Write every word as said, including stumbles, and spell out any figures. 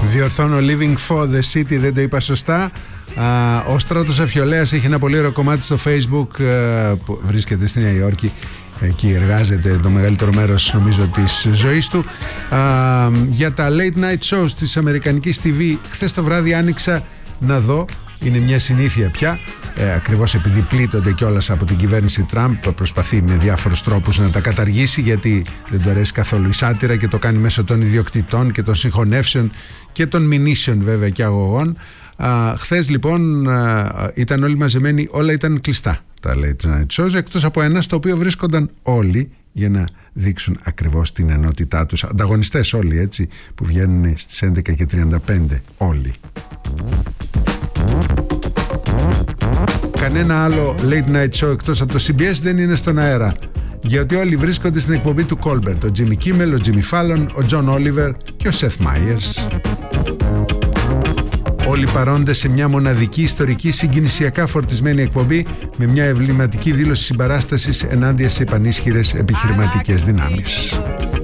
Διορθώνω, Living for the City, δεν το είπα σωστά. Α, ο Στράτος Αφιολέας έχει ένα πολύ ωραίο κομμάτι στο Facebook α, που βρίσκεται στη Νέα Υόρκη. Εκεί εργάζεται το μεγαλύτερο μέρος, νομίζω, της ζωής του. Α, για τα late night shows της αμερικανικής τι βι, χθες το βράδυ άνοιξα να δω. Είναι μια συνήθεια πια, ε, ακριβώς επειδή πλήττονται κιόλας από την κυβέρνηση Τραμπ, προσπαθεί με διάφορους τρόπους να τα καταργήσει, γιατί δεν του αρέσει καθόλου η σάτυρα και το κάνει μέσω των ιδιοκτητών και των συγχωνεύσεων και των μηνύσεων βέβαια και αγωγών. Α, χθες λοιπόν α, ήταν όλοι μαζεμένοι, όλα ήταν κλειστά τα late night shows, εκτός από ένα στο οποίο βρίσκονταν όλοι για να δείξουν ακριβώς την ενότητά τους, ανταγωνιστές όλοι, έτσι, που βγαίνουν στις έντεκα και τριάντα πέντε όλοι. Κανένα άλλο late night show εκτός από το σι μπι ες δεν είναι στον αέρα, γιατί όλοι βρίσκονται στην εκπομπή του Colbert, ο Jimmy Kimmel, ο Jimmy Fallon, ο John Oliver και ο Seth Meyers. Όλοι παρόντες σε μια μοναδική ιστορική συγκινησιακά φορτισμένη εκπομπή με μια εμβληματική δήλωση συμπαράστασης ενάντια σε πανίσχυρες επιχειρηματικές δυνάμεις.